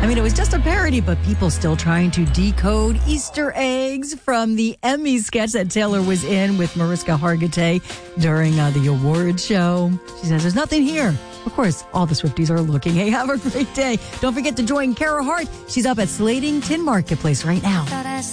I mean, it was just a parody, but people still trying to decode Easter eggs from the Emmy sketch that Taylor was in with Mariska Hargitay during the awards show. She says, there's nothing here. Of course, all the Swifties are looking. Hey, have a great day. Don't forget to join Kara Hart. She's up at Slating Tin Marketplace right now.